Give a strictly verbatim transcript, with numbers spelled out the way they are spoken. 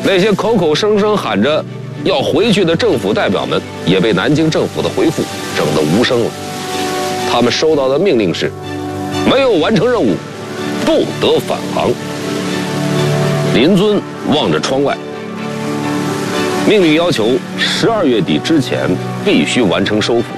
那些口口声声喊着要回去的政府代表们，也被南京政府的回复整得无声了。他们收到的命令是：没有完成任务，不得返航。林遵望着窗外，命令要求十二月底之前必须完成收复。